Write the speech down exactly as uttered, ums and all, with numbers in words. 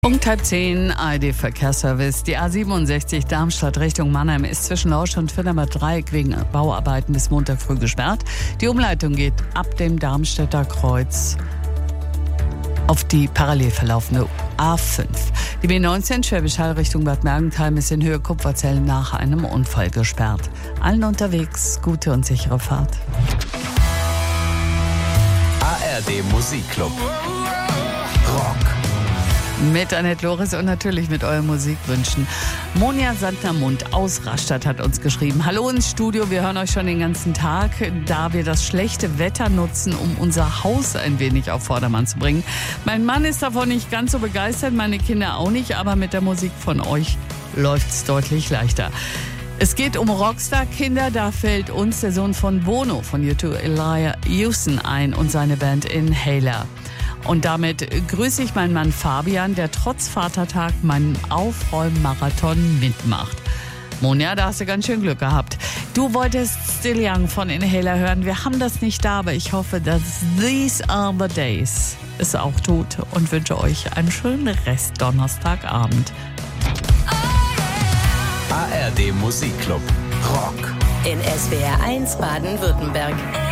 Punkt halb zehn, A R D-Verkehrsservice. Die A siebenundsechzig Darmstadt Richtung Mannheim ist zwischen Lausch und Firnamer Dreieck wegen Bauarbeiten bis Montag früh gesperrt. Die Umleitung geht ab dem Darmstädter Kreuz auf die parallel verlaufende A fünf. Die B neunzehn Schwäbisch Hall Richtung Bad Mergentheim ist in Höhe Kupferzell nach einem Unfall gesperrt. Allen unterwegs gute und sichere Fahrt. A R D Musikclub Rock. Mit Annette Loris und natürlich mit euren Musikwünschen. Monja Sandner-Mund aus Rastatt hat uns geschrieben: Hallo ins Studio, wir hören euch schon den ganzen Tag, da wir das schlechte Wetter nutzen, um unser Haus ein wenig auf Vordermann zu bringen. Mein Mann ist davon nicht ganz so begeistert, meine Kinder auch nicht, aber mit der Musik von euch läuft's deutlich leichter. Es geht um Rockstar-Kinder, da fällt uns der Sohn von Bono von U zwei, Elijah Houston, ein und seine Band Inhaler. Und damit grüße ich meinen Mann Fabian, der trotz Vatertag meinen Aufräummarathon mitmacht. Monja, da hast du ganz schön Glück gehabt. Du wolltest Still Young von Inhaler hören. Wir haben das nicht da, aber ich hoffe, dass These Are the Days es auch tut und wünsche euch einen schönen Rest Donnerstagabend. A R D Musikclub Rock. In S W R eins Baden-Württemberg.